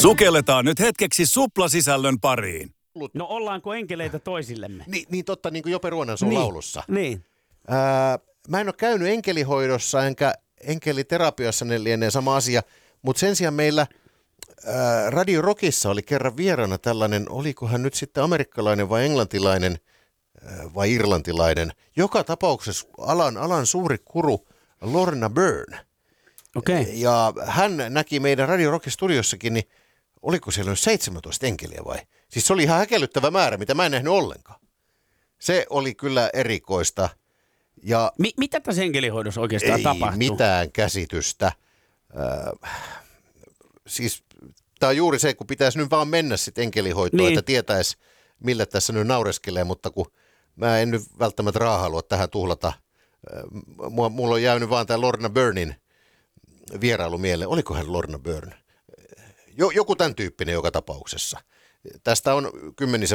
Sukelletaan nyt hetkeksi suplasisällön pariin. No ollaanko enkeleitä toisillemme? Niin totta, niin kuin Jope Ruonansuun laulussa. Niin. Mä en ole käynyt enkelihoidossa enkä enkeliterapiassa, ne lienee sama asia, mutta sen sijaan meillä Radio Rockissa oli kerran vieraana tällainen, olikohan nyt sitten amerikkalainen vai englantilainen vai irlantilainen, joka tapauksessa alan suuri kuru Lorna Byrne. Okay. Ja hän näki meidän Radio Rockin studiossakin, niin oliko siellä 17 enkeliä vai? Siis se oli ihan häkellyttävä määrä, mitä mä en nähnyt ollenkaan. Se oli kyllä erikoista. Ja mitä tässä enkelihoidossa oikeastaan tapahtuu? Ei mitään käsitystä. Siis tämä on juuri se, kun pitäisi nyt vaan mennä sitten enkelihoitoon, niin, että tietäisi, millä tässä nyt naureskelee, mutta kun mä en nyt välttämättä halua tähän tuhlata. Mulla on jäänyt vaan tämä Lorna Byrnin vierailu mieleen. Oliko hän Lorna Byrne? Joku tämän tyyppinen joka tapauksessa. Tästä on 10